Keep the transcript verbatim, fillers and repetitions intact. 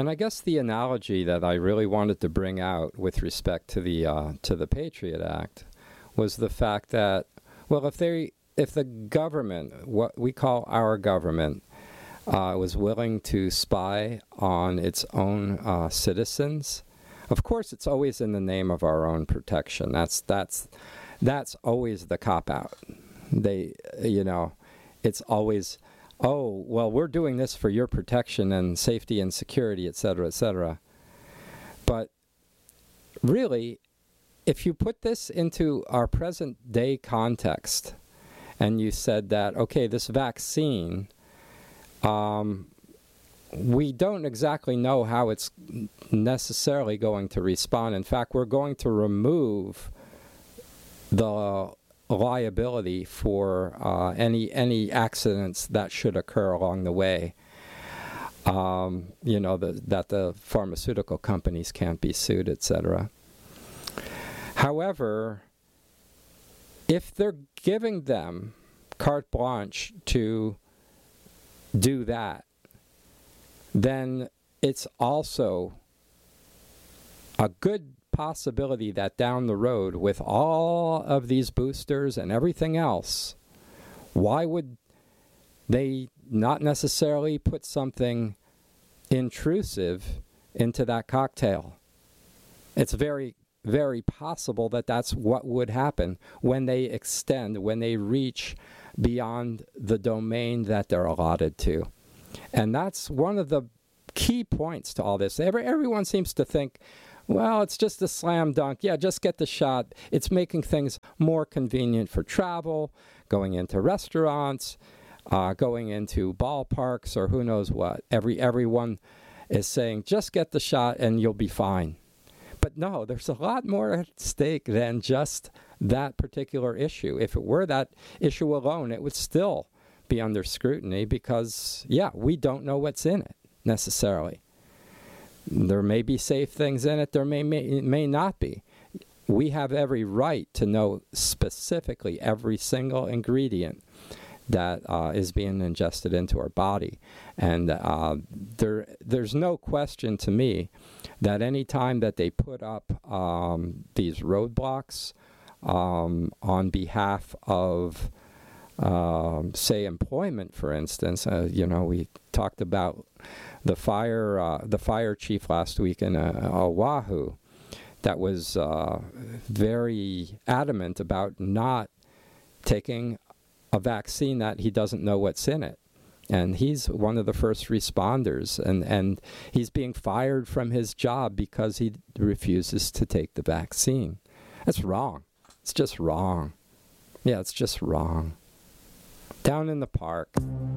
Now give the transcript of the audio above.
And I guess the analogy that I really wanted to bring out with respect to the uh, to the Patriot Act was the fact that, well, if they if the government, what we call our government, uh, was willing to spy on its own uh, citizens, of course, it's always in the name of our own protection. That's that's that's always the cop-out. They, you know, it's always, oh, well, we're doing this for your protection and safety and security, et cetera, et cetera. But really, if you put this into our present-day context, and you said that, okay, this vaccine, um, we don't exactly know how it's necessarily going to respond. In fact, we're going to remove the liability for uh, any any accidents that should occur along the way. Um, you know, the, that the pharmaceutical companies can't be sued, et cetera. However, if they're giving them carte blanche to do that, then it's also a good possibility that down the road, with all of these boosters and everything else, why would they not necessarily put something intrusive into that cocktail? It's very, very possible that that's what would happen when they extend, when they reach beyond the domain that they're allotted to. And that's one of the key points to all this. Every, everyone seems to think, well, it's just a slam dunk. Yeah, just get the shot. It's making things more convenient for travel, going into restaurants, uh, going into ballparks, or who knows what. Every Everyone is saying, just get the shot and you'll be fine. But no, there's a lot more at stake than just that particular issue. If it were that issue alone, it would still be under scrutiny because, yeah, we don't know what's in it necessarily. There may be safe things in it, there may, may may not be. We have every right to know specifically every single ingredient that uh, is being ingested into our body. And uh, there there's no question to me that any time that they put up um, these roadblocks um, on behalf of, um, say, employment, for instance, uh, you know, we talked about the fire uh, the fire chief last week in uh, Oahu that was uh, very adamant about not taking a vaccine that he doesn't know what's in it. And he's one of the first responders, and, and he's being fired from his job because he refuses to take the vaccine. That's wrong. It's just wrong. Yeah, it's just wrong. Down in the park.